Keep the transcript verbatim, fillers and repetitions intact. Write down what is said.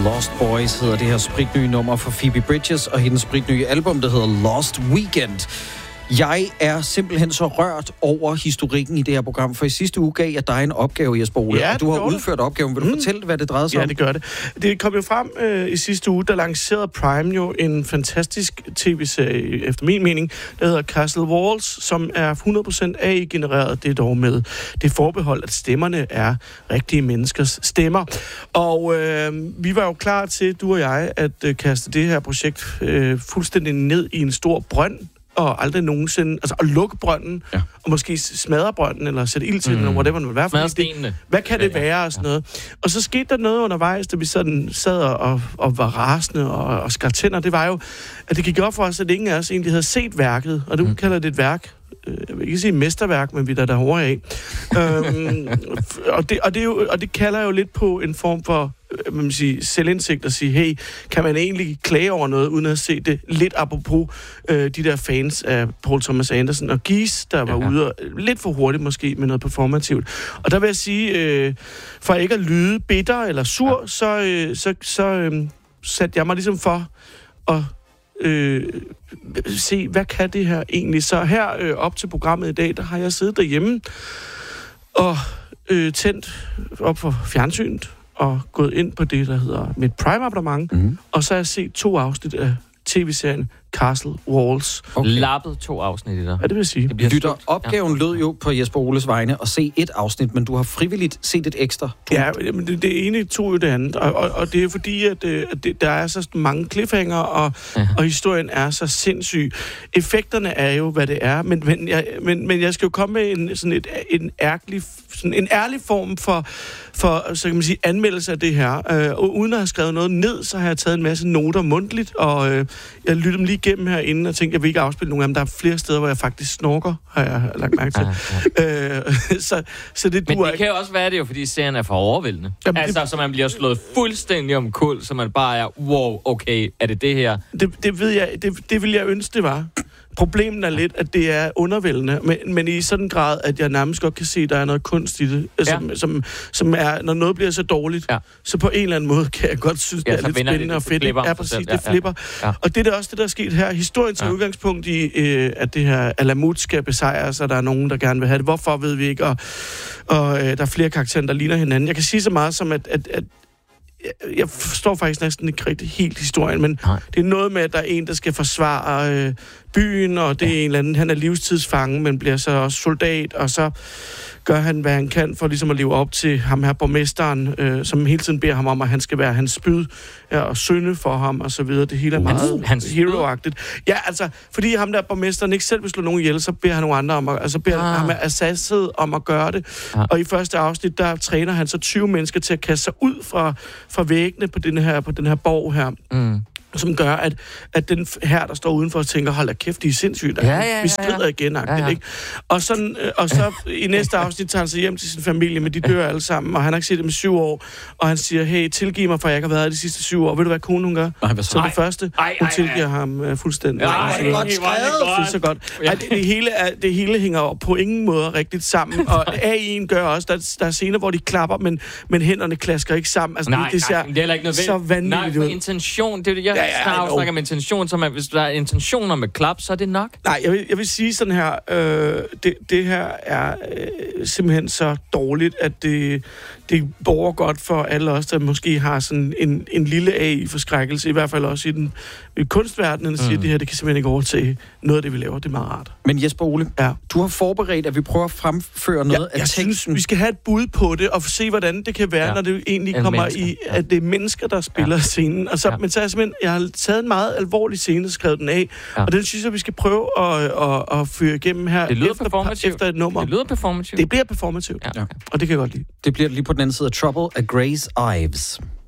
Lost Boys hedder det her spritnye nummer for Phoebe Bridgers og hendes spritnye album, der hedder Lost Weekend. Jeg er simpelthen så rørt over historikken i det her program, for i sidste uge gav jeg dig en opgave, Jesper Ole, ja, og du har udført det. opgaven. Vil du mm. fortælle, hvad det drejede sig ja, om? Ja, det gør det. Det kom jo frem øh, i sidste uge, der lancerede Prime jo en fantastisk tv-serie, efter min mening, der hedder Castle Walls, som er hundrede procent A I-genereret, det er dog med det forbehold, at stemmerne er rigtige menneskers stemmer. Og øh, vi var jo klar til, du og jeg, at øh, kaste det her projekt øh, fuldstændig ned i en stor brønd, og aldrig nogensinde, altså at lukke brønden, ja. og måske smadre brønden, eller sætte ild til mm. den, eller whatever det vil være. Smadre stenene. Hvad kan det være, og sådan noget. Og så skete der noget undervejs, da vi sådan sad og, og var rasende og, og skar tænder. Det var jo, at det gik op for os, at ingen af os egentlig havde set værket, og det mm. kalder det et værk. Jeg vil ikke sige mesterværk, men vi der derovre af. øhm, og, det, og, det jo, og det kalder jo lidt på en form for man sige, selvindsigt at sige, hey, kan man egentlig klage over noget, uden at se det lidt apropos øh, de der fans af Paul Thomas Anderson og Geese, der var ja, ja. ude og, lidt for hurtigt måske med noget performativt. Og der vil jeg sige, øh, for ikke at lyde bitter eller sur, ja. så, øh, så, så øh, satte jeg mig ligesom for at Øh, se, hvad kan det her egentlig? Så her øh, op til programmet i dag, der har jeg siddet derhjemme og øh, tændt op for fjernsynet og gået ind på det, der hedder mit Prime-abonnement, mm-hmm. og så har jeg set to afsnit af tv-serien Castle Walls. Okay. Lappet to afsnit i der. Ja, det vil sige. Det Lytter, opgaven ja. lød jo på Jesper Oles vegne at se et afsnit, men du har frivilligt set et ekstra. Du... Ja, men det, det ene tog jo det andet, og, og, og det er fordi, at, at det, der er så mange cliffhanger, og, ja. og historien er så sindssyg. Effekterne er jo, hvad det er, men, men, jeg, men, men jeg skal jo komme med en, sådan et, en, ærlig, sådan en ærlig form for, for så kan man sige, anmeldelse af det her. Øh, og uden at have skrevet noget ned, så har jeg taget en masse noter mundtligt, og øh, jeg lytter dem lige igennem herinde og tænkte, jeg vil ikke afspille nogen af dem. Der er flere steder, hvor jeg faktisk snorker, har jeg lagt mærke til. Ja, ja. Øh, så, så det Men det ikke. kan jo også være det jo, fordi serien er for overvældende. Jamen, altså, det... så man bliver slået fuldstændig om kul, så man bare er, wow, okay, er det det her? Det, det ved jeg, det, det vil jeg ønske, det var. Problemet er lidt, at det er undervældende, men, men i sådan en grad, at jeg nærmest godt kan se, at der er noget kunst i det, ja. som, som, som er, når noget bliver så dårligt, ja. så på en eller anden måde kan jeg godt synes, ja, det er lidt spændende det, og fedt. Det er præcis, det flipper. Ja, ja. Og det er også det, der er sket her. Historien tager ja. udgangspunkt i, øh, at det her Alamut skal besejres, og der er nogen, der gerne vil have det. Hvorfor, ved vi ikke, og, og øh, der er flere karakterer, der ligner hinanden. Jeg kan sige så meget som, at, at, at jeg forstår faktisk næsten ikke rigtig helt historien, men Nej. det er noget med, at der er en, der skal forsvare øh, byen, og det ja. er en eller anden, han er livstidsfange, men bliver så også soldat, og så gør han, hvad han kan for ligesom at leve op til ham her, borgmesteren, øh, som hele tiden beder ham om, at han skal være hans spyd, ja, og synde for ham, og så videre. Det hele er meget hans hero-agtigt. Ja, altså, fordi ham der borgmesteren ikke selv vil slå nogen ihjel, så beder han nogle andre om at, altså beder ah. ham af Assassin om at gøre det. Ah. Og i første afsnit, der træner han så tyve mennesker til at kaste sig ud fra, fra væggene på den her, på den her borg her. Mm. Som gør, at, at den her, der står udenfor, tænker, hold da kæft, de er sindssygt. Ja, ja, ja, vi skrider ja. igen, ja, ja. ikke? Og, sådan, og så i næste afsnit tager han sig hjem til sin familie, men de dør alle sammen, og han har ikke set dem i syv år, og han siger, hey, tilgiv mig, for jeg ikke har været de sidste syv år. Ved du, hvad konen hun gør? Nej, så det første, ej, hun tilgiver ej, ej. ham uh, fuldstændig. Ej, det er godt skrevet. Det er så godt. Ej, det, det, hele er, det hele hænger på ingen måde rigtigt sammen, og A I'en gør også, der, der er scener, hvor de klapper, men, men hænderne klasker ikke sammen. Altså, nej, det, det ser nej, det er heller ikke så vanvittigt ud. Nej, for intention, det er det, jeg ja, ja, snakker om intention, så man, hvis der er intentioner med klap, så er det nok. Nej, jeg vil, jeg vil sige sådan her, øh, det, det her er øh, simpelthen så dårligt, at det, det borger godt for alle os, der måske har sådan en, en lille A I-forskrækkelse, i hvert fald også i den i kunstverdenen, siger, mm. det her, det kan simpelthen ikke overtage noget af det, vi laver. Det er meget rart. Men Jesper Ole, ja. du har forberedt, at vi prøver at fremføre noget ja, af jeg teksten. Synes, vi skal have et bud på det, og se, hvordan det kan være, ja. når det egentlig en kommer mennesker. i, at det er mennesker, der spiller ja. scenen. Og så, ja. Men så er jeg simpelthen, jeg har taget en meget alvorlig scene, skrevet den af, ja. og den synes jeg, vi skal prøve at, at, at føre igennem her efter, efter et nummer. Det lyder performativt. Det bliver performativt, ja. Okay. Og det kan jeg godt lide. Det bliver lige på den anden side af Trouble af Grace Ives.